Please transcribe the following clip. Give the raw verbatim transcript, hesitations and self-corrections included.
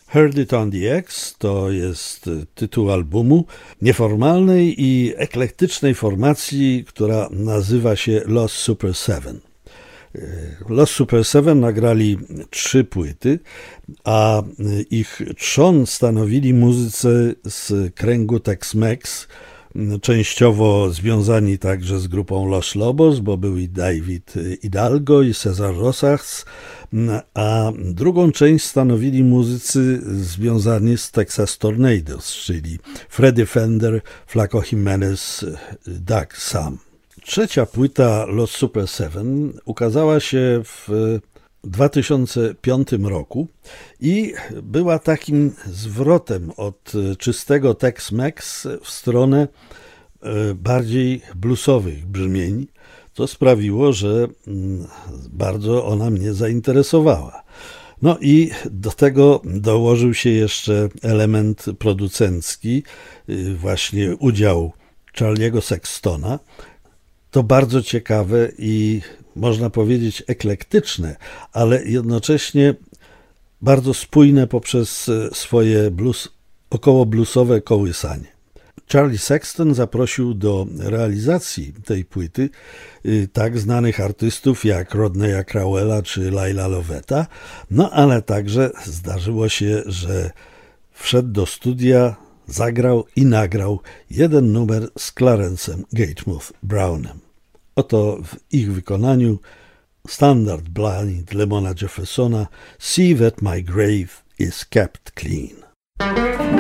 Heard It on the X to jest tytuł albumu nieformalnej i eklektycznej formacji, która nazywa się Los Super Seven. Los Super Seven nagrali trzy płyty, a ich trzon stanowili muzycy z kręgu Tex-Mex, częściowo związani także z grupą Los Lobos, bo był i David Hidalgo i Cesar Rosas, a drugą część stanowili muzycy związani z Texas Tornadoes, czyli Freddie Fender, Flaco Jimenez, Doug Sam. Trzecia płyta Los Super Seven ukazała się w dwa tysiące piątym roku i była takim zwrotem od czystego Tex-Mex w stronę bardziej bluesowych brzmień, co sprawiło, że bardzo ona mnie zainteresowała. No i do tego dołożył się jeszcze element producencki, właśnie udział Charliego Sextona. To bardzo ciekawe i można powiedzieć eklektyczne, ale jednocześnie bardzo spójne poprzez swoje blues, około bluesowe kołysanie. Charlie Sexton zaprosił do realizacji tej płyty tak znanych artystów jak Rodneya Crowella czy Laila Lovetta, no ale także zdarzyło się, że wszedł do studia, zagrał i nagrał jeden numer z Clarence'em Gatemouth Brownem. Oto w ich wykonaniu standard blind Lemona Jeffersona "See that my grave is kept clean".